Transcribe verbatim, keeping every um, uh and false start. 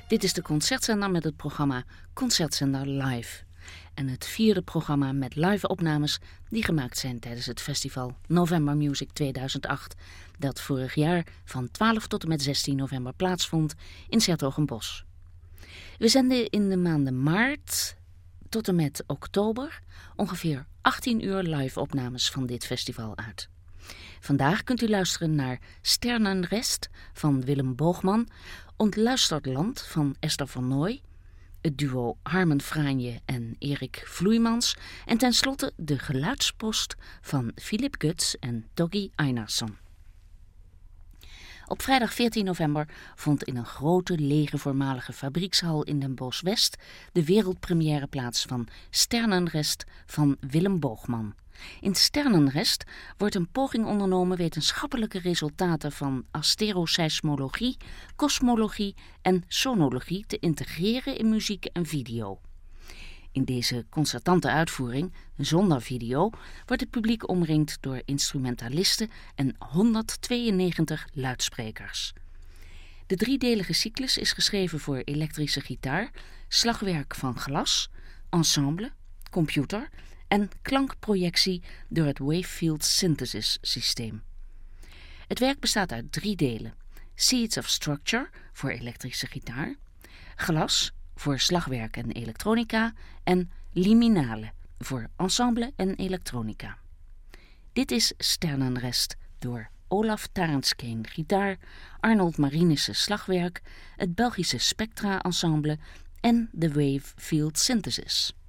Dit is de Concertzender met het programma Concertzender Live. En het vierde programma met live opnames die gemaakt zijn tijdens het festival November Music tweeduizend acht... dat vorig jaar van twaalf tot en met zestien november plaatsvond in 's-Hertogenbosch. We zenden in de maanden maart tot en met oktober ongeveer achttien uur live opnames van dit festival uit. Vandaag kunt u luisteren naar Sternenrest van Willem Boogman, Ontluisterd Land van Esther van Nooy, het duo Harmen Franje en Erik Vloeimans en tenslotte de geluidspost van Philip Guts en Doggy Einarsson. Op vrijdag veertien november vond in een grote lege voormalige fabriekshal in Den Bosch West de wereldpremière plaats van Sternenrest van Willem Boogman. In Sternenrest wordt een poging ondernomen wetenschappelijke resultaten van asteroseismologie, kosmologie en sonologie te integreren in muziek en video. In deze concertante uitvoering, zonder video, wordt het publiek omringd door instrumentalisten en honderdtweeënnegentig luidsprekers. De driedelige cyclus is geschreven voor elektrische gitaar, slagwerk van glas, ensemble, computer en klankprojectie door het Wavefield Synthesis systeem. Het werk bestaat uit drie delen: Seeds of Structure voor elektrische gitaar, glas voor slagwerk en elektronica en liminale voor ensemble en elektronica. Dit is Sternenrest door Olaf Tarenskeen gitaar, Arnold Marinissen slagwerk, het Belgische Spectra Ensemble en de Wavefield Synthesis.